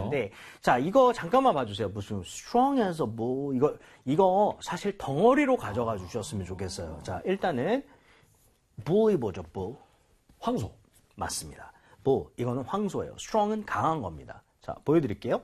있는데, 자, 이거 잠깐만 봐주세요. 무슨 strong as a bull. 이거 사실 덩어리로 가져가 주셨으면 좋겠어요. 자, 일단은 bull이 뭐죠? bull. 황소. 맞습니다. bull. 이거는 황소예요. strong은 강한 겁니다. 자, 보여드릴게요.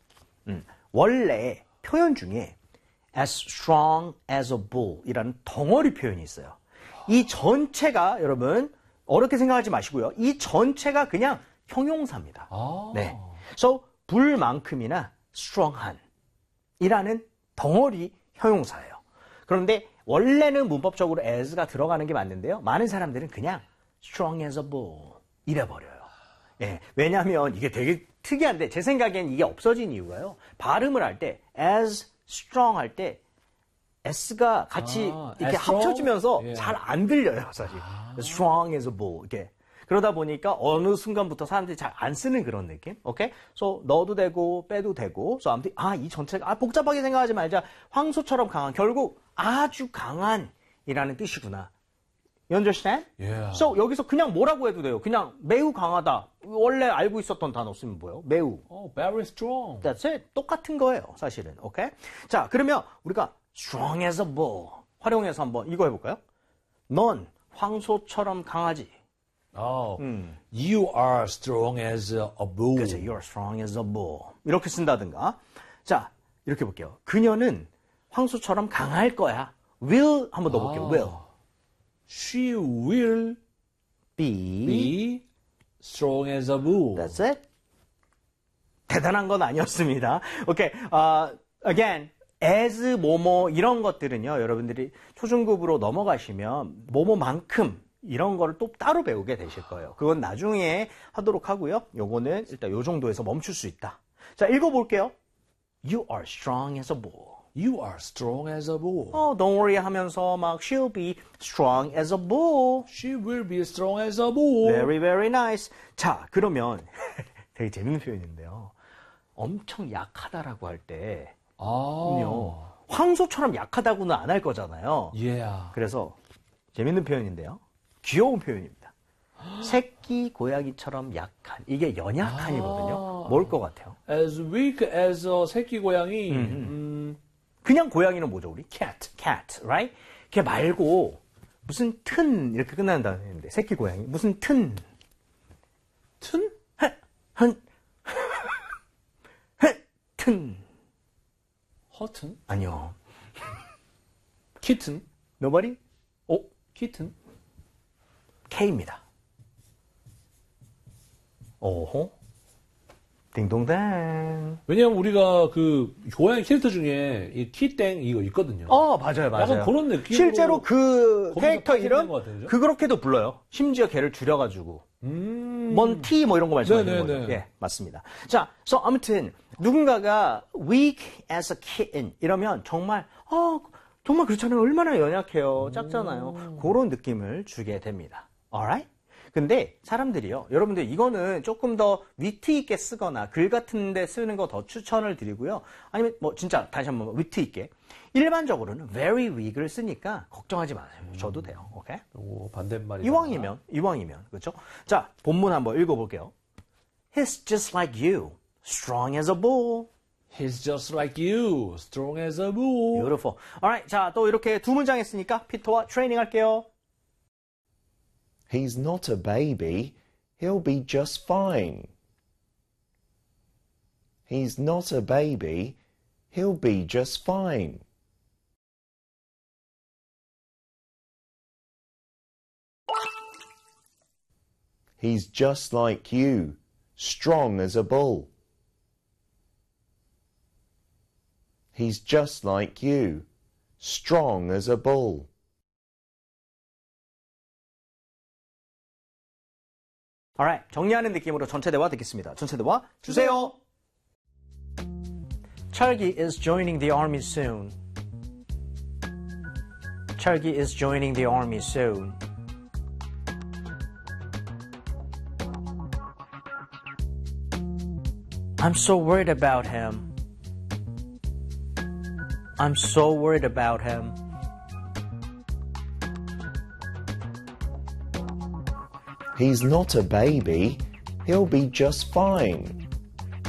원래 표현 중에 as strong as a bull 이라는 덩어리 표현이 있어요. 이 전체가 여러분 어렵게 생각하지 마시고요. 이 전체가 그냥 형용사입니다. 네. So 불만큼이나 strong한 이라는 덩어리 형용사예요. 그런데 원래는 문법적으로 as가 들어가는 게 맞는데요. 많은 사람들은 그냥 strong as a bull 이래버려요. 예, 왜냐하면 이게 되게 특이한데 제 생각엔 이게 없어진 이유가요. 발음을 할 때 as strong 할 때 S가 같이 이렇게 합쳐지면서 예. 잘 안 들려요, 사실. strong as a bull 이렇게. 그러다 보니까 어느 순간부터 사람들이 잘 안 쓰는 그런 느낌. 오케이? So 넣어도 되고 빼도 되고. So 아무튼 이 전체가 복잡하게 생각하지 말자. 황소처럼 강한 결국 아주 강한이라는 뜻이구나. You understand? Yeah. So 여기서 그냥 뭐라고 해도 돼요. 그냥 매우 강하다. 원래 알고 있었던 단어 쓰면 뭐예요? 매우. Very strong. That's it. 똑같은 거예요, 사실은. 오케이? 자, 그러면 우리가 strong as a bull 활용해서 한번 이거 해볼까요? 넌 황소처럼 강하지. You are strong as a bull. 그렇죠. You are strong as a bull. 이렇게 쓴다든가. 자, 이렇게 볼게요. 그녀는 황소처럼 강할 거야. will 한번 더 볼게요. will. She will be strong as a bull. That's it. 대단한 건 아니었습니다. 오케이. Again. as 뭐뭐 이런 것들은요. 여러분들이 초중급으로 넘어가시면 뭐뭐만큼 이런 거를 또 따로 배우게 되실 거예요. 그건 나중에 하도록 하고요. 요거는 일단 요 정도에서 멈출 수 있다. 자, 읽어볼게요. You are strong as a bull. You are strong as a bull. Don't worry 하면서 막 she'll be strong as a bull. She will be strong as a bull. Very, very nice. 자, 그러면 되게 재밌는 표현인데요. 엄청 약하다라고 할 때 황소처럼 약하다고는 안 할 거잖아요. Yeah. 그래서 재밌는 표현인데요. 귀여운 표현입니다. 새끼 고양이처럼 약한. 이게 연약한이거든요. 뭘 것 같아요? As weak as a 새끼 고양이. 그냥 고양이는 뭐죠, 우리? cat, right? 걔 말고 무슨 튼 이렇게 끝난다는데 새끼 고양이 무슨 튼? 튼. 허튼? 아니요. 키튼? Nobody? 키튼? K입니다. 오호. 딩동댕. 왜냐면 우리가 그 고양이 캐릭터 중에 이 키땡 이거 있거든요. 맞아요. 약간 그런 느낌. 실제로 그 캐릭터 이름 같아요, 그렇게도 불러요. 심지어 걔를 줄여가지고. 뭔 T 뭐 이런 거 말씀하시는 거죠? 예, 맞습니다. 자, 아무튼 누군가가 weak as a kitten 이러면 정말 그렇잖아요. 얼마나 연약해요. 작잖아요. 그런 느낌을 주게 됩니다. Alright? 근데 사람들이요. 여러분들 이거는 조금 더 위트 있게 쓰거나 글 같은 데 쓰는 거 더 추천을 드리고요. 아니면 뭐 진짜 다시 한번 위트 있게. 일반적으로는 very weak를 쓰니까 걱정하지 마세요. 줘도 돼요. 오케이? 반대말이. 이왕이면. 그렇죠? 자, 본문 한번 읽어볼게요. He's just like you. Strong as a bull. He's just like you. Strong as a bull. Beautiful. Alright. 자, 또 이렇게 두 문장 했으니까 피터와 트레이닝 할게요. He's not a baby. He'll be just fine. He's not a baby. He'll be just fine. He's just like you, strong as a bull. He's just like you, strong as a bull. Alright, 정리하는 느낌으로 전체 대화 듣겠습니다. 전체 대화 주세요. Charlie is joining the army soon. Charlie is joining the army soon. I'm so worried about him. I'm so worried about him. He's not a baby. He'll be just fine.